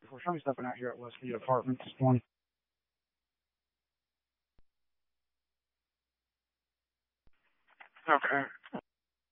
before. Show me stepping out here at Westmead Apartments 20. Okay.